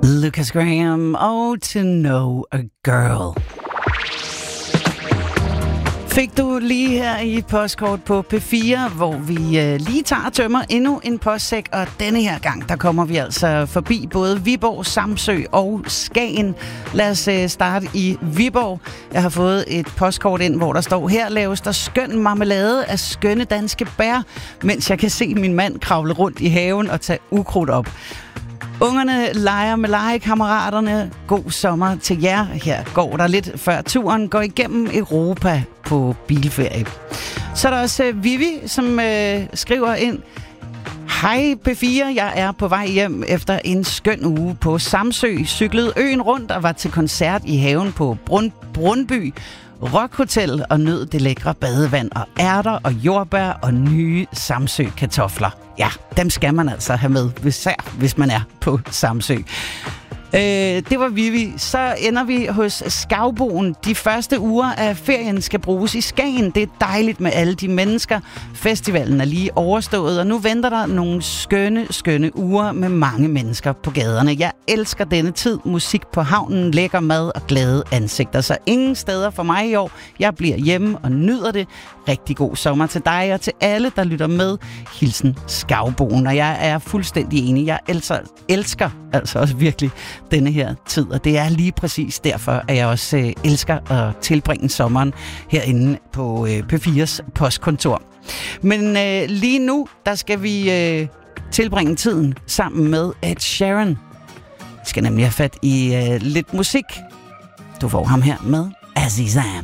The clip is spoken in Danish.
Lucas Graham, Oh to Know a Girl. Fik du lige her i postkort på P4, hvor vi lige tager og tømmer endnu en postsæk, og denne her gang, der kommer vi altså forbi både Viborg, Samsø og Skagen. Lad os starte i Viborg. Jeg har fået et postkort ind, hvor der står, her laves der skøn marmelade af skønne danske bær, mens jeg kan se min mand kravle rundt i haven og tage ukrudt op. Ungerne leger med legekammeraterne. God sommer til jer. Her går der lidt før turen går igennem Europa på bilferie. Så er der også Vivi, som skriver ind. Hej P4, jeg er på vej hjem efter en skøn uge på Samsø. Cyklede øen rundt og var til koncert i haven på Brundby Rockhotel og nød det lækre badevand og ærter og jordbær og nye Samsø-kartofler. Ja, dem skal man altså have med, især hvis man er på Samsø. Det var Vivi. Så ender vi hos Skavboen. De første uger af ferien skal bruges i Skagen. Det er dejligt med alle de mennesker. Festivalen er lige overstået, og nu venter der nogle skønne uger med mange mennesker på gaderne. Jeg elsker denne tid. Musik på havnen, lækker mad og glade ansigter. Så ingen steder for mig i år. Jeg bliver hjemme og nyder det. Rigtig god sommer til dig og til alle, der lytter med. Hilsen Skavboen. Og jeg er fuldstændig enig. Jeg elsker altså også virkelig denne her tid, og det er lige præcis derfor, at jeg også elsker at tilbringe sommeren herinde på P4's postkontor. Men lige nu, der skal vi tilbringe tiden sammen med Ed Sheeran. Vi skal nemlig have fat i lidt musik. Du får ham her med Azizam.